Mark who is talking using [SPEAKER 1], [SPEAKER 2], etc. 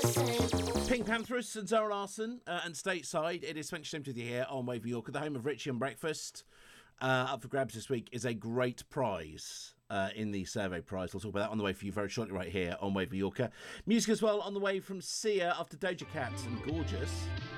[SPEAKER 1] Pink Panthers and Zara Larson and Stateside. It is Spencer James with you here on Wave York, the home of Richie and Breakfast. Up for grabs this week is a great prize in the survey prize. We'll talk about that on the way for you very shortly right here on Wave Yorker. Music as well on the way from Sia after Doja Cat and Gorgeous.